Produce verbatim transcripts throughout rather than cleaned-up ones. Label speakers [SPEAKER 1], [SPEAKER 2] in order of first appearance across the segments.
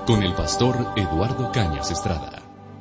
[SPEAKER 1] con el pastor Eduardo Cañas Estrada.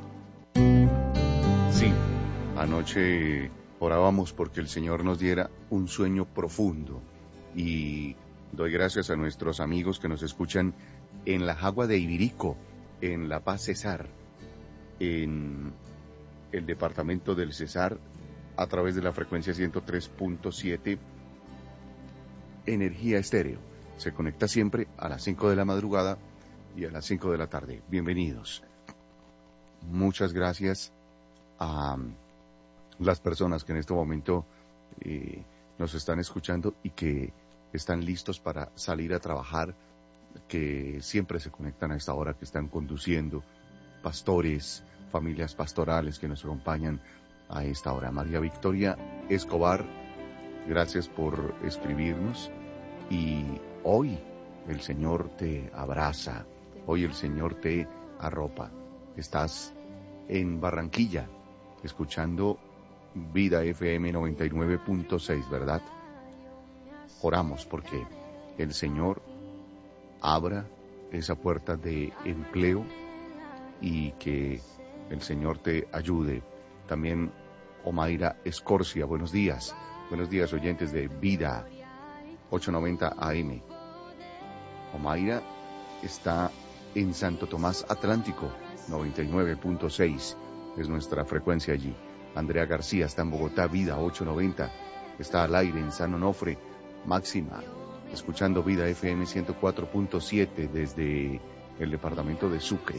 [SPEAKER 2] Sí, anoche orábamos porque el Señor nos diera un sueño profundo y doy gracias a nuestros amigos que nos escuchan en la Jagua de Ibirico, en La Paz Cesar, en el departamento del Cesar, a través de la frecuencia ciento tres punto siete Energía Estéreo. Se conecta siempre a las cinco de la madrugada y a las cinco de la tarde. Bienvenidos. Muchas gracias a las personas que en este momento eh, nos están escuchando y que están listos para salir a trabajar, que siempre se conectan a esta hora, que están conduciendo, pastores, familias pastorales que nos acompañan a esta hora. María Victoria Escobar, gracias por escribirnos. Y hoy el Señor te abraza, hoy el Señor te arropa. Estás en Barranquilla, escuchando Vida F M noventa y nueve punto seis, ¿verdad? Oramos porque el Señor abra esa puerta de empleo y que el Señor te ayude. También Omaira Escorcia, buenos días. Buenos días, oyentes de Vida ochocientos noventa A M. Omaira está en Santo Tomás Atlántico, noventa y nueve punto seis, es nuestra frecuencia allí. Andrea García está en Bogotá, Vida ochocientos noventa, está al aire en San Onofre, Máxima, escuchando Vida F M ciento cuatro punto siete desde el departamento de Sucre.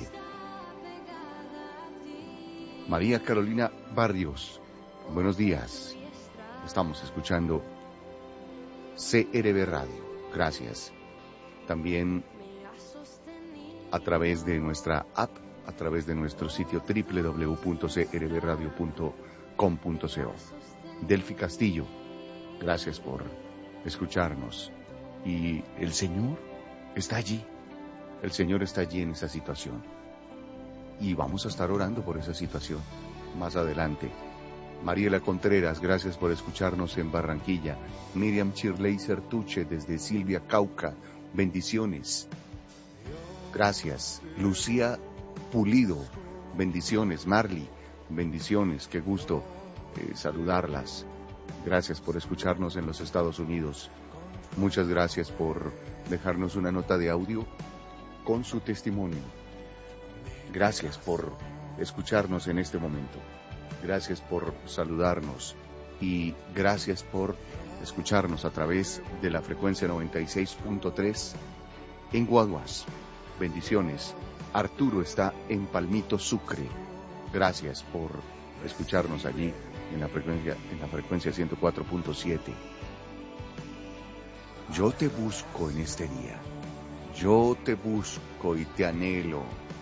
[SPEAKER 2] María Carolina Barrios, buenos días. Estamos escuchando C R B Radio, gracias. También a través de nuestra app, a través de nuestro sitio doble u doble u doble u punto c r b radio punto com punto co. Delfi Castillo, gracias por escucharnos. Y el Señor está allí, el Señor está allí en esa situación. Y vamos a estar orando por esa situación más adelante. Mariela Contreras, gracias por escucharnos en Barranquilla. Miriam Chirley Sertuche desde Silvia, Cauca, bendiciones. Gracias. Lucía Pulido, bendiciones. Marley, bendiciones. Qué gusto eh, saludarlas. Gracias por escucharnos en los Estados Unidos. Muchas gracias por dejarnos una nota de audio con su testimonio. Gracias por escucharnos en este momento. Gracias por saludarnos y gracias por escucharnos a través de la frecuencia noventa y seis punto tres en Guaduas. Bendiciones. Arturo está en Palmito, Sucre. Gracias por escucharnos allí en la frecuencia, en la frecuencia ciento cuatro punto siete. Yo te busco en este día. Yo te busco y te anhelo.